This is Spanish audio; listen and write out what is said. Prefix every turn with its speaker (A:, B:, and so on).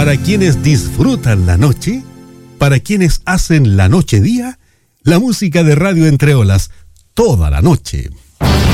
A: Para quienes disfrutan la noche, para quienes hacen la noche día, la música de Radio Entre Olas, toda la noche.